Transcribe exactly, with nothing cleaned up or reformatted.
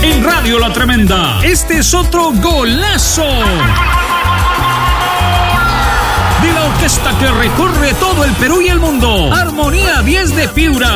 en Radio La Tremenda. Este es otro golazo de la orquesta que recorre todo el Perú y el mundo. Armonía diez de Piura.